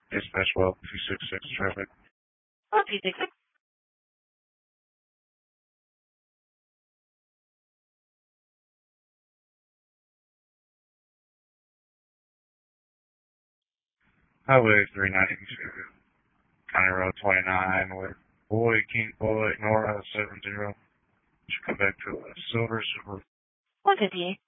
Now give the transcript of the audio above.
Dispatch well 266 traffic. 266. Highway 392, County Road 29 with King Boy, Nora 70. Should come back to Silver Super. 158.